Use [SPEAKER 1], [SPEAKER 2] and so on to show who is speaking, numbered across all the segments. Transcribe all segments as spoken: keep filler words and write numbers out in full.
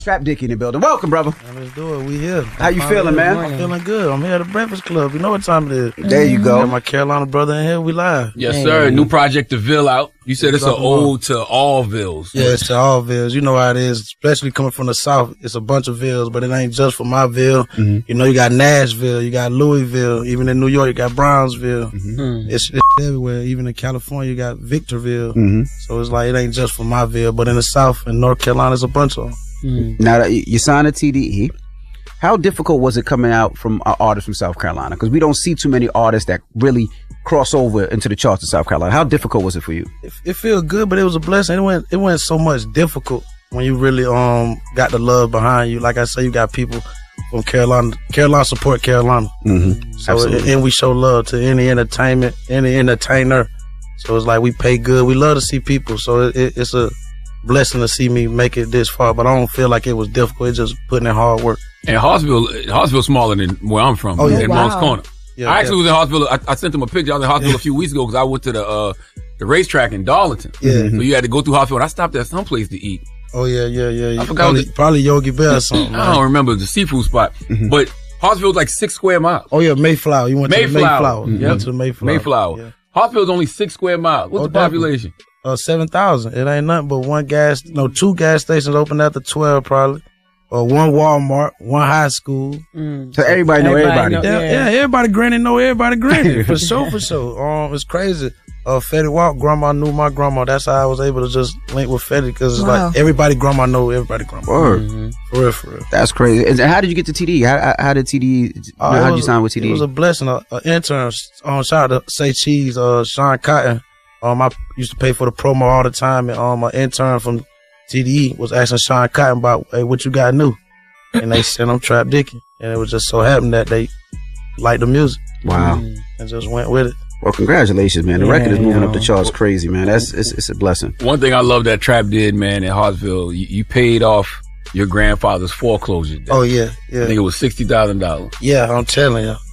[SPEAKER 1] Trap Dicky in the building. Welcome, brother.
[SPEAKER 2] Man, let's do it. We here.
[SPEAKER 1] How you feeling, man?
[SPEAKER 2] I'm feeling good. I'm here at the Breakfast Club. You know what time it is.
[SPEAKER 1] There you go.
[SPEAKER 2] Got my Carolina brother in here. We live.
[SPEAKER 3] Yes, hey. sir. New project, The Ville, out. You said it's an ode to all Villes.
[SPEAKER 2] Yeah, it's to all Villes. You know how it is, especially coming from the South. It's a bunch of Villes, but it ain't just for my Ville. Mm-hmm. You know, you got Nashville, you got Louisville. Even in New York, you got Brownsville. Mm-hmm. It's, it's everywhere. Even in California, you got Victorville. Mm-hmm. So it's like, it ain't just for my Ville, but in the South and North Carolina, it's a bunch of them.
[SPEAKER 1] Mm-hmm. Now that you signed a T D E, how difficult was it coming out from an artist from South Carolina? Because we don't see too many artists that really cross over into the charts of South Carolina. How difficult was it for you?
[SPEAKER 2] It, it feels good, but it was a blessing. It wasn't, it wasn't so much difficult when you really um got the love behind you. Like I say, you got people from Carolina. Carolina support Carolina. Mm-hmm. So it, and we show love to any entertainment, any entertainer. So it's like we pay good. We love to see people. So it, it, it's a blessing to see me make it this far, but I don't feel like it was difficult. It's just putting in hard work.
[SPEAKER 3] And Hartsville, Hartsville's smaller than where I'm from.
[SPEAKER 2] Oh, yeah.
[SPEAKER 3] In
[SPEAKER 2] Wow.
[SPEAKER 3] Moncks Corner.
[SPEAKER 2] Yeah,
[SPEAKER 3] I actually
[SPEAKER 2] yeah.
[SPEAKER 3] was in Hartsville. I, I sent them a picture. I was in Hartsville a few weeks ago because I went to the uh, the racetrack in Darlington.
[SPEAKER 2] Yeah.
[SPEAKER 3] So you had to go through Hartsville. And I stopped at some place to eat.
[SPEAKER 2] Oh, yeah, yeah, yeah.
[SPEAKER 3] I forgot.
[SPEAKER 2] Probably,
[SPEAKER 3] the,
[SPEAKER 2] probably Yogi Bear or something.
[SPEAKER 3] I don't remember the seafood spot. Mm-hmm. But Hartsville's like six square miles.
[SPEAKER 2] Oh, yeah, Mayflower. You went
[SPEAKER 3] Mayflower.
[SPEAKER 2] to the Mayflower.
[SPEAKER 3] Mm-hmm.
[SPEAKER 2] You went to the Mayflower.
[SPEAKER 3] Mayflower.
[SPEAKER 2] Yeah.
[SPEAKER 3] Hartsville's only six square miles. What's
[SPEAKER 2] oh,
[SPEAKER 3] the population?
[SPEAKER 2] Definitely. Uh, seven thousand. It ain't nothing but one gas, no, two gas stations open after twelve probably. Or one Walmart, one high school.
[SPEAKER 1] Mm. So everybody know everybody.
[SPEAKER 2] everybody. Know, yeah, yeah, everybody granny know everybody granny. For sure, for sure. Um, it's crazy. Uh, Fetty Walk, grandma knew my grandma. That's how I was able to just link with Fetty because it's wow. like everybody grandma know everybody grandma.
[SPEAKER 1] Word.
[SPEAKER 2] Mm-hmm. For real, for real.
[SPEAKER 1] That's crazy. And how did you get to T D E? How, how did T D E, uh, how did you sign with T D E?
[SPEAKER 2] It was a blessing. An intern, um, shout out to Say Cheese, uh, Sean Cotton. Um, I used to pay for the promo all the time, and um, my intern from T D E was asking Sean Cotton about, hey, what you got new? And they sent him Trap Dicky, and it was just so happened that they liked the music.
[SPEAKER 1] Wow!
[SPEAKER 2] And just went with it.
[SPEAKER 1] Well, congratulations, man. The
[SPEAKER 2] yeah,
[SPEAKER 1] record is moving
[SPEAKER 2] yo.
[SPEAKER 1] up the charts crazy, man. That's it's, it's a blessing.
[SPEAKER 3] One thing I love that Trap did, man, in Hartsville, you, you paid off your grandfather's foreclosure debt.
[SPEAKER 2] Oh yeah, yeah.
[SPEAKER 3] I think it was sixty thousand dollars.
[SPEAKER 2] Yeah, I'm telling you.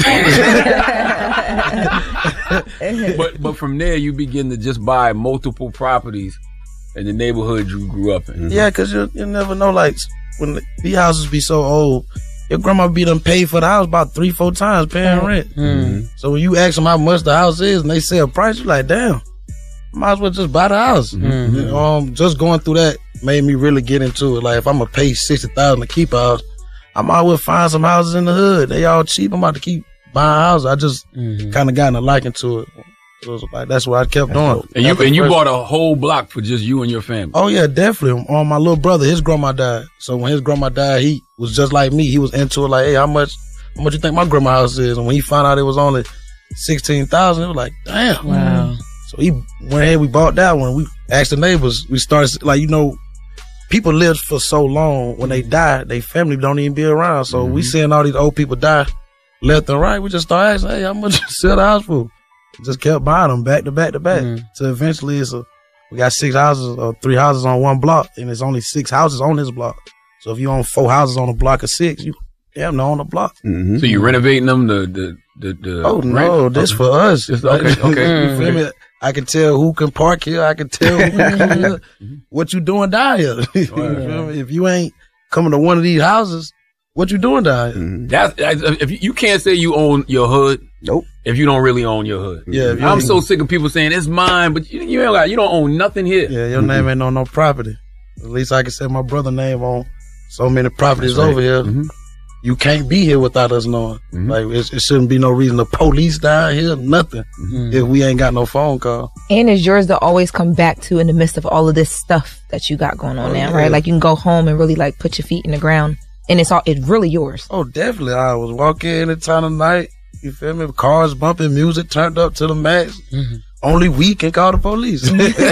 [SPEAKER 3] but but from there, you begin to just buy multiple properties in the neighborhood you grew up in.
[SPEAKER 2] Mm-hmm. Yeah, because you you never know, like, when the, these houses be so old, your grandma be done paid for the house about three, four times paying rent. Mm-hmm. So when you ask them how much the house is and they say a price, you're like, damn, might as well just buy the house. Mm-hmm. You know, um, just going through that made me really get into it. Like, if I'm going to pay sixty thousand dollars to keep a house, I might as well find some houses in the hood. They all cheap. I'm about to keep buying houses. I just mm-hmm. kind of gotten a liking to it. So it was like, that's what I kept doing.
[SPEAKER 3] And you and you bought a whole block for just you and your family.
[SPEAKER 2] Oh yeah, definitely. On um, my little brother, his grandma died. So when his grandma died, he was just like me. He was into it. Like, hey, how much? How much you think my grandma house is? And when he found out it was only sixteen thousand, it was like, damn.
[SPEAKER 4] Wow.
[SPEAKER 2] So he went ahead. We bought that one. We asked the neighbors. We started like, you know, people live for so long. When they die, their family don't even be around. So mm-hmm. we seeing all these old people die left and right. We just started asking, hey, how much you sell the house for? Just kept buying them back to back to back. Mm-hmm. So eventually it's a, we got six houses or three houses on one block, and there's only six houses on this block. So if you own four houses on a block of six, you damn no on the block.
[SPEAKER 3] Mm-hmm. So you renovating them the the the, the
[SPEAKER 2] Oh no,
[SPEAKER 3] rent?
[SPEAKER 2] this
[SPEAKER 3] okay.
[SPEAKER 2] for us.
[SPEAKER 3] Just, okay, okay.
[SPEAKER 2] You feel me? I can tell who can park here. I can tell who can here. What you doing down here. You feel me? If you ain't coming to one of these houses, what you doing down here?
[SPEAKER 3] Mm-hmm. That's, if you, you can't say you own your hood.
[SPEAKER 1] Nope.
[SPEAKER 3] If you don't really own your hood.
[SPEAKER 2] Yeah.
[SPEAKER 3] I'm so sick of people saying it's mine, but you you, ain't got, you don't own nothing here.
[SPEAKER 2] Yeah, your name ain't on no property. At least I can say my brother's name on so many properties
[SPEAKER 3] right.
[SPEAKER 2] over here.
[SPEAKER 3] Mm-hmm.
[SPEAKER 2] You can't be here without us knowing. Mm-hmm. Like it, it shouldn't be no reason to police down here, nothing. Mm-hmm. If we ain't got no phone call.
[SPEAKER 4] And it's yours to always come back to in the midst of all of this stuff that you got going on oh, now, yeah. right? Like you can go home and really like put your feet in the ground, and it's all it's really yours.
[SPEAKER 2] Oh, definitely. I was walking any time of night. You feel me? Cars bumping, music turned up to the max. Mm-hmm. Only we can call the police.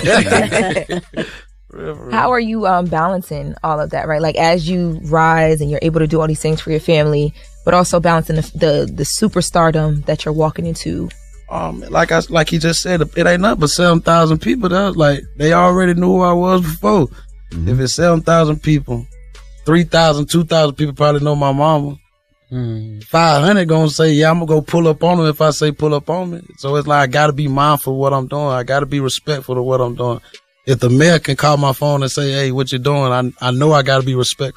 [SPEAKER 2] real, real.
[SPEAKER 4] How are you um, balancing all of that, right? Like as you rise and you're able to do all these things for your family, but also balancing the the, the superstardom that you're walking into.
[SPEAKER 2] Um, like I like he just said, it ain't nothing but seven thousand people. That like they already knew who I was before. Mm-hmm. If it's seven thousand people, three thousand, two thousand people probably know my mama. Mm. five hundred gonna say, yeah, I'm gonna go pull up on them if I say pull up on me. So it's like I gotta be mindful of what I'm doing. I gotta be respectful of what I'm doing. if the mayor can call my phone and say, hey, what you doing? I I know I got to be respectful.